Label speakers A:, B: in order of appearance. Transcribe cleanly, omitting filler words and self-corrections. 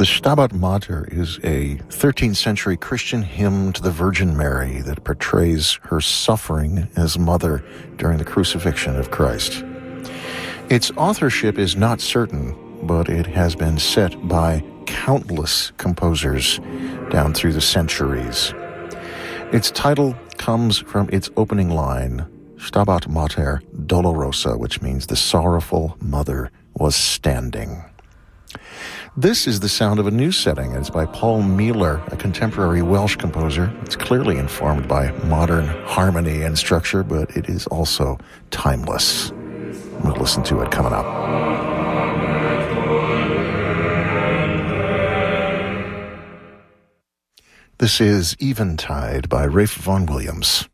A: The Stabat Mater is a 13th century Christian hymn to the Virgin Mary that portrays her suffering as mother during the crucifixion of Christ. Its authorship is not certain, but it has been set by countless composers down through the centuries. Its title comes from its opening line, Stabat Mater Dolorosa, which means the sorrowful mother was standing. This is the sound of a new setting. It's by Paul Mealer, a contemporary Welsh composer. It's clearly informed by modern harmony and structure, but it is also timeless. We'll listen to it coming up. This is Eventide by Ralph Vaughan Williams.